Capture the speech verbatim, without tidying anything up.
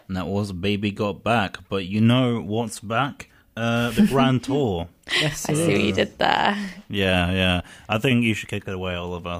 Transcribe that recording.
And that was Baby Got Back. But you know what's back? Uh, the Grand Tour. Yes, I see what you did there. Yeah, yeah. I think you should kick it away, Oliver.